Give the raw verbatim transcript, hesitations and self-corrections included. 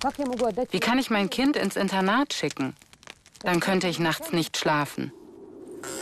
Wie kann ich mein Kind ins Internat schicken? Dann könnte ich nachts nicht schlafen.